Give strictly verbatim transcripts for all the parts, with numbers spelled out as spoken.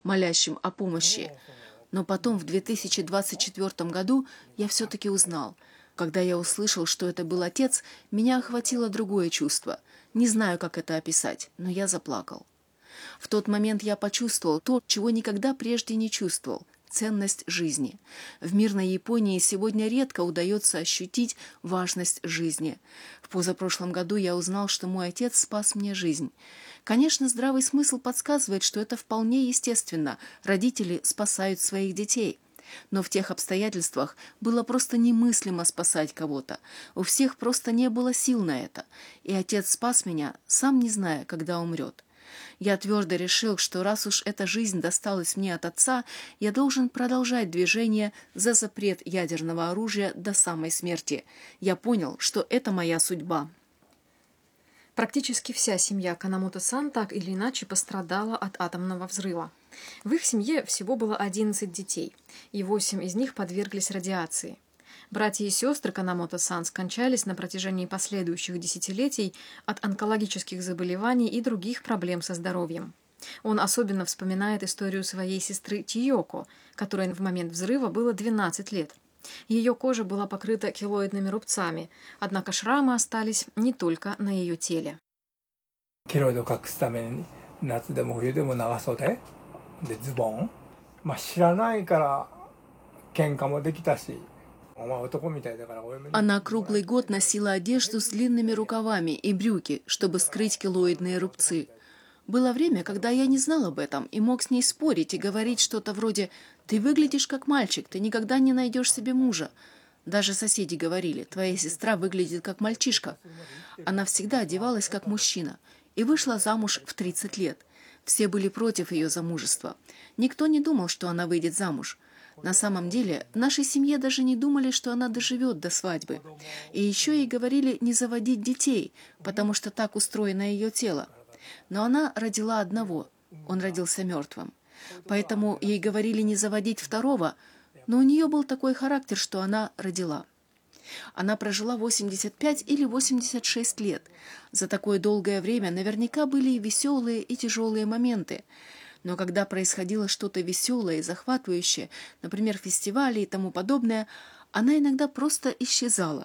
молящим о помощи. Но потом, в две тысячи двадцать четвёртом году, я все-таки узнал. Когда я услышал, что это был отец, меня охватило другое чувство. Не знаю, как это описать, но я заплакал. В тот момент я почувствовал то, чего никогда прежде не чувствовал – ценность жизни. В мирной Японии сегодня редко удается ощутить важность жизни. В позапрошлом году я узнал, что мой отец спас мне жизнь. Конечно, здравый смысл подсказывает, что это вполне естественно. Родители спасают своих детей. Но в тех обстоятельствах было просто немыслимо спасать кого-то. У всех просто не было сил на это. И отец спас меня, сам не зная, когда умрет. Я твердо решил, что раз уж эта жизнь досталась мне от отца, я должен продолжать движение за запрет ядерного оружия до самой смерти. Я понял, что это моя судьба. Практически вся семья Канамото-сан так или иначе пострадала от атомного взрыва. В их семье всего было одиннадцать детей, и восемь из них подверглись радиации. Братья и сестры Канамото-сан скончались на протяжении последующих десятилетий от онкологических заболеваний и других проблем со здоровьем. Он особенно вспоминает историю своей сестры Тиёко, которой в момент взрыва было двенадцать лет. Ее кожа была покрыта килоидными рубцами, однако шрамы остались не только на ее теле. Она круглый год носила одежду с длинными рукавами и брюки, чтобы скрыть килоидные рубцы. Было время, когда я не знал об этом и мог с ней спорить и говорить что-то вроде «Ты выглядишь как мальчик, ты никогда не найдешь себе мужа». Даже соседи говорили «Твоя сестра выглядит как мальчишка». Она всегда одевалась как мужчина и вышла замуж в тридцать лет. Все были против ее замужества. Никто не думал, что она выйдет замуж. На самом деле, в нашей семье даже не думали, что она доживет до свадьбы. И еще ей говорили не заводить детей, потому что так устроено ее тело. Но она родила одного, он родился мертвым. Поэтому ей говорили не заводить второго, но у нее был такой характер, что она родила. Она прожила восемьдесят пять или восемьдесят шесть лет. За такое долгое время наверняка были и веселые, и тяжелые моменты. Но когда происходило что-то веселое и захватывающее, например, фестивали и тому подобное, она иногда просто исчезала.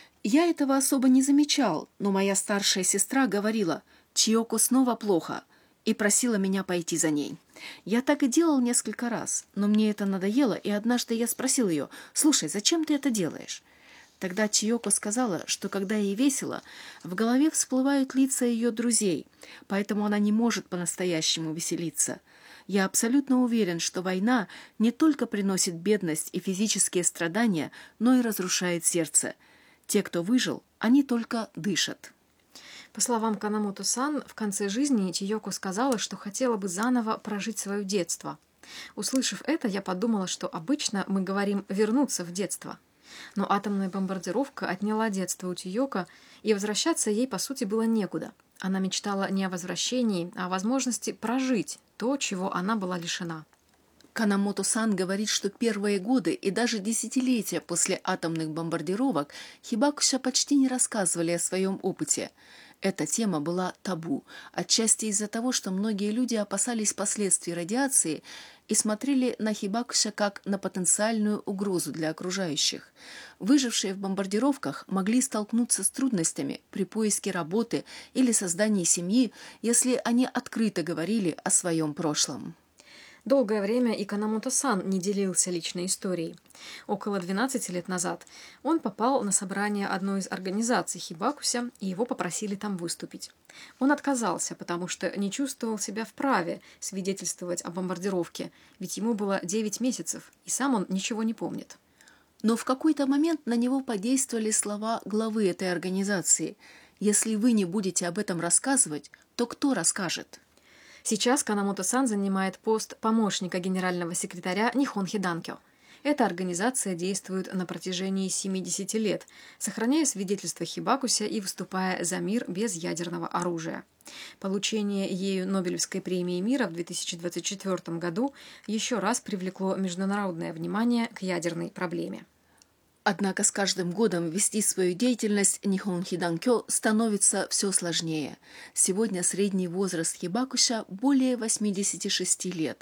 Я этого особо не замечал, но моя старшая сестра говорила «Чиёко снова плохо» и просила меня пойти за ней. Я так и делал несколько раз, но мне это надоело, и однажды я спросил ее «Слушай, зачем ты это делаешь?» Тогда Чиёко сказала, что когда ей весело, в голове всплывают лица ее друзей, поэтому она не может по-настоящему веселиться. Я абсолютно уверен, что война не только приносит бедность и физические страдания, но и разрушает сердце. Те, кто выжил, они только дышат. По словам Канамото-сан, в конце жизни Чиёко сказала, что хотела бы заново прожить свое детство. Услышав это, я подумала, что обычно мы говорим «вернуться в детство». Но атомная бомбардировка отняла детство у Чиёко, и возвращаться ей, по сути, было некуда. Она мечтала не о возвращении, а о возможности прожить то, чего она была лишена. Канамото-сан говорит, что первые годы и даже десятилетия после атомных бомбардировок Хибакуся почти не рассказывали о своем опыте. Эта тема была табу, отчасти из-за того, что многие люди опасались последствий радиации и смотрели на Хибакуся как на потенциальную угрозу для окружающих. Выжившие в бомбардировках могли столкнуться с трудностями при поиске работы или создании семьи, если они открыто говорили о своем прошлом. Долгое время и Канамото-сан не делился личной историей. Около двенадцати лет назад он попал на собрание одной из организаций Хибакуся, и его попросили там выступить. Он отказался, потому что не чувствовал себя вправе свидетельствовать о бомбардировке, ведь ему было девять месяцев, и сам он ничего не помнит. Но в какой-то момент на него подействовали слова главы этой организации. «Если вы не будете об этом рассказывать, то кто расскажет?» Сейчас Канамото-сан занимает пост помощника генерального секретаря Нихон Хиданкё. Эта организация действует на протяжении семидесяти лет, сохраняя свидетельства Хибакуся и выступая за мир без ядерного оружия. Получение ею Нобелевской премии мира в две тысячи двадцать четвёртом году еще раз привлекло международное внимание к ядерной проблеме. Однако с каждым годом вести свою деятельность Нихон Хиданкё становится все сложнее. Сегодня средний возраст Хибакуся более восьмидесяти шести лет.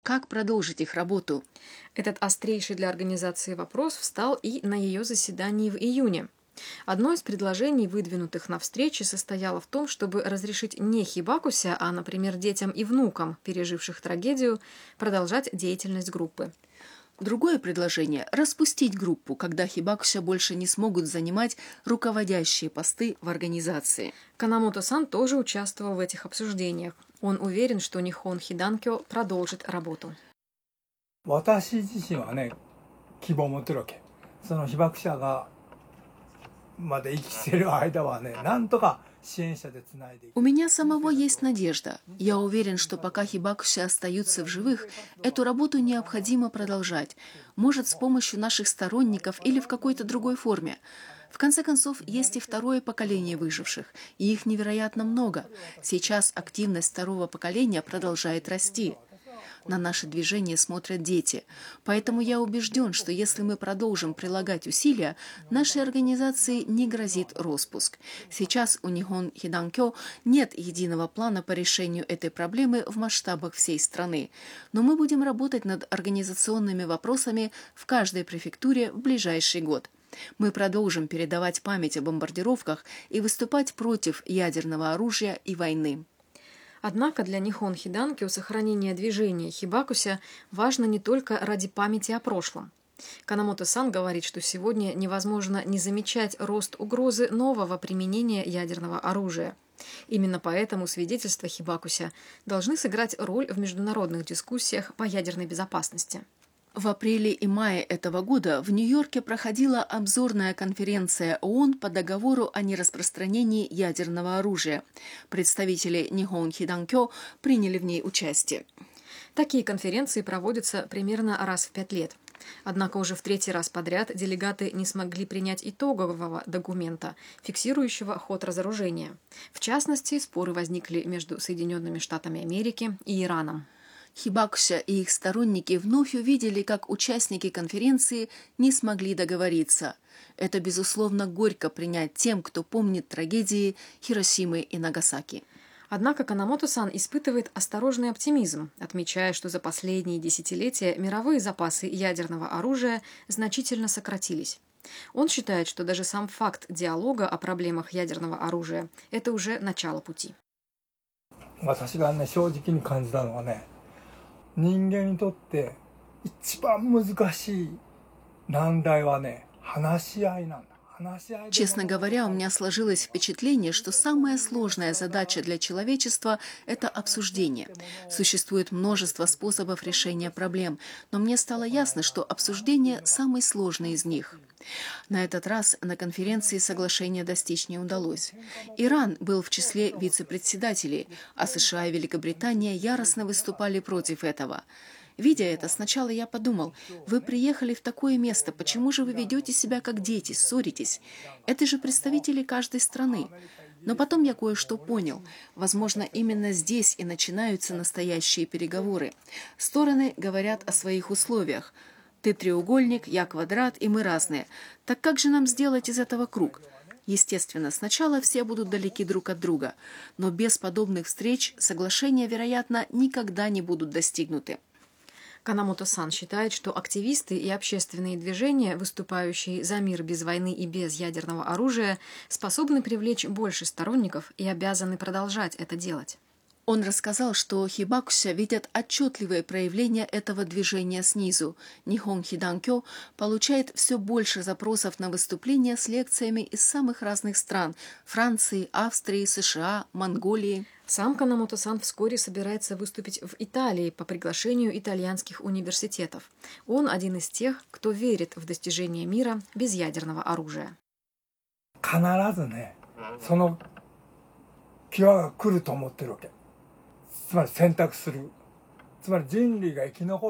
Как продолжить их работу? Этот острейший для организации вопрос встал и на ее заседании в июне. Одно из предложений, выдвинутых на встрече, состояло в том, чтобы разрешить не Хибакуся, а, например, детям и внукам, переживших трагедию, продолжать деятельность группы. Другое предложение – распустить группу, когда хибакуся больше не смогут занимать руководящие посты в организации. Канамото-сан тоже участвовал в этих обсуждениях. Он уверен, что Нихон Хиданкё продолжит работу. 私自身はね、希望を持ってるわけ。その被爆者がまだ生きてる間はね、なんとか支援者でつないでいく。 У меня самого есть надежда. Я уверен, что пока хибакуся остаются в живых, эту работу необходимо продолжать. Может, с помощью наших сторонников или в какой-то другой форме. В конце концов, есть и второе поколение выживших, и их невероятно много. Сейчас активность второго поколения продолжает расти. На наше движение смотрят дети. Поэтому я убежден, что если мы продолжим прилагать усилия, нашей организации не грозит распуск. Сейчас у Нихон Хиданкё нет единого плана по решению этой проблемы в масштабах всей страны. Но мы будем работать над организационными вопросами в каждой префектуре в ближайший год. Мы продолжим передавать память о бомбардировках и выступать против ядерного оружия и войны. Однако для Нихон Хиданкё сохранение движения Хибакуся важно не только ради памяти о прошлом. Канамото-сан говорит, что сегодня невозможно не замечать рост угрозы нового применения ядерного оружия. Именно поэтому свидетельства Хибакуся должны сыграть роль в международных дискуссиях по ядерной безопасности. В апреле и мае этого года в Нью-Йорке проходила обзорная конференция ООН по договору о нераспространении ядерного оружия. Представители Нихон Хиданкё приняли в ней участие. Такие конференции проводятся примерно раз в пять лет. Однако уже в третий раз подряд делегаты не смогли принять итогового документа, фиксирующего ход разоружения. В частности, споры возникли между Соединенными Штатами Америки и Ираном. Хибакуся и их сторонники вновь увидели, как участники конференции не смогли договориться. Это, безусловно, горько принять тем, кто помнит трагедии Хиросимы и Нагасаки. Однако Канамото-сан испытывает осторожный оптимизм, отмечая, что за последние десятилетия мировые запасы ядерного оружия значительно сократились. Он считает, что даже сам факт диалога о проблемах ядерного оружия – это уже начало пути. 私がね、正直に感じたのはね、人間にとって一番難しい難題はね、話し合いなんだ。 Честно говоря, у меня сложилось впечатление, что самая сложная задача для человечества – это обсуждение. Существует множество способов решения проблем, но мне стало ясно, что обсуждение – самый сложный из них. На этот раз на конференции соглашения достичь не удалось. Иран был в числе вице-председателей, а США и Великобритания яростно выступали против этого. Видя это, сначала я подумал, вы приехали в такое место, почему же вы ведете себя как дети, ссоритесь? Это же представители каждой страны. Но потом я кое-что понял. Возможно, именно здесь и начинаются настоящие переговоры. Стороны говорят о своих условиях. Ты треугольник, я квадрат, и мы разные. Так как же нам сделать из этого круг? Естественно, сначала все будут далеки друг от друга, но без подобных встреч соглашения, вероятно, никогда не будут достигнуты. Канамото-сан считает, что активисты и общественные движения, выступающие за мир без войны и без ядерного оружия, способны привлечь больше сторонников и обязаны продолжать это делать. Он рассказал, что хибакуся видят отчетливые проявления этого движения снизу. Нихон Хиданкё получает все больше запросов на выступления с лекциями из самых разных стран – Франции, Австрии, США, Монголии. Сам Канамото-сан вскоре собирается выступить в Италии по приглашению итальянских университетов. Он один из тех, кто верит в достижение мира без ядерного оружия. 必ずね、その際が来ると思ってるわけ。つまり選択する。つまり人類が生き残るか。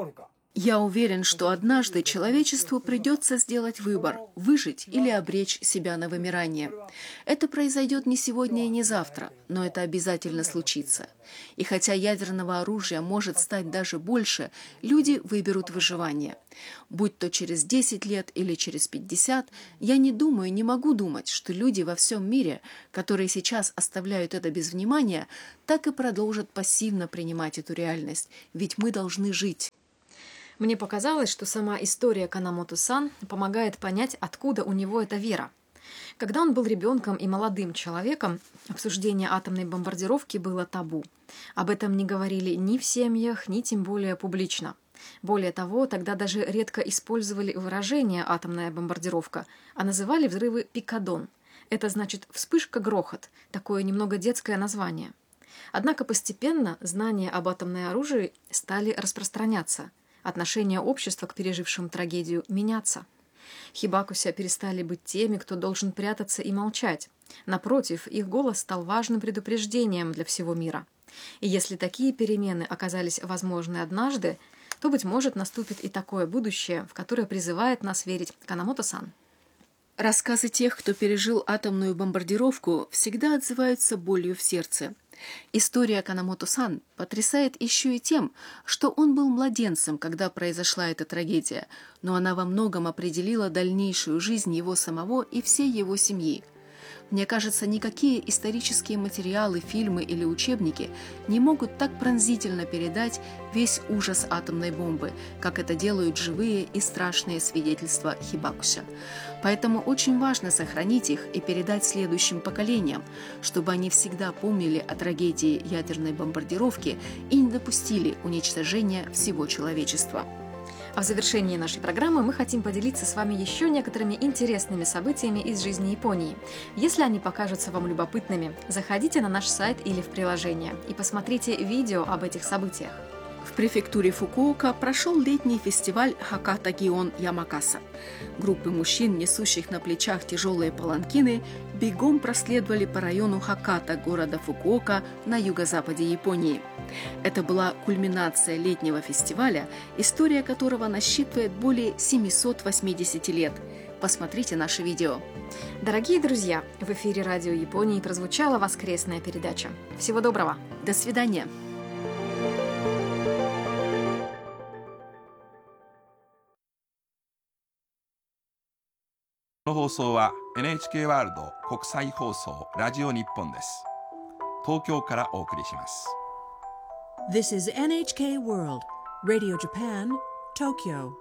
Я уверен, что однажды человечеству придется сделать выбор – выжить или обречь себя на вымирание. Это произойдет не сегодня и не завтра, но это обязательно случится. И хотя ядерного оружия может стать даже больше, люди выберут выживание. Будь то через десять лет или через пятьдесят, я не думаю, не могу думать, что люди во всем мире, которые сейчас оставляют это без внимания, так и продолжат пассивно принимать эту реальность, ведь мы должны жить. Мне показалось, что сама история Канамото-сан помогает понять, откуда у него эта вера. Когда он был ребенком и молодым человеком, обсуждение атомной бомбардировки было табу. Об этом не говорили ни в семьях, ни тем более публично. Более того, тогда даже редко использовали выражение «атомная бомбардировка», а называли взрывы «пикадон». Это значит «вспышка-грохот», такое немного детское название. Однако постепенно знания об атомном оружии стали распространяться. Отношение общества к пережившим трагедию меняться. Хибакуся перестали быть теми, кто должен прятаться и молчать. Напротив, их голос стал важным предупреждением для всего мира. И если такие перемены оказались возможны однажды, то, быть может, наступит и такое будущее, в которое призывает нас верить Канамото-сан. Рассказы тех, кто пережил атомную бомбардировку, всегда отзываются болью в сердце. История Канамото-сан потрясает еще и тем, что он был младенцем, когда произошла эта трагедия, но она во многом определила дальнейшую жизнь его самого и всей его семьи. Мне кажется, никакие исторические материалы, фильмы или учебники не могут так пронзительно передать весь ужас атомной бомбы, как это делают живые и страшные свидетельства Хибакуся. Поэтому очень важно сохранить их и передать следующим поколениям, чтобы они всегда помнили о трагедии ядерной бомбардировки и не допустили уничтожения всего человечества. А в завершении нашей программы мы хотим поделиться с вами еще некоторыми интересными событиями из жизни Японии. Если они покажутся вам любопытными, заходите на наш сайт или в приложение и посмотрите видео об этих событиях. В префектуре Фукуока прошел летний фестиваль Хаката-Гион Ямакаса. Группы мужчин, несущих на плечах тяжелые паланкины, бегом проследовали по району Хаката города Фукуока на юго-западе Японии. Это была кульминация летнего фестиваля, история которого насчитывает более семьсот восемьдесят лет. Посмотрите наше видео. Дорогие друзья, в эфире Радио Японии прозвучала воскресная передача. Всего доброго. До свидания. この放送は エヌエイチケー ワールド国際放送ラジオ日本です。東京からお送りします。 This is エヌエイチケー World, Radio Japan, Tokyo.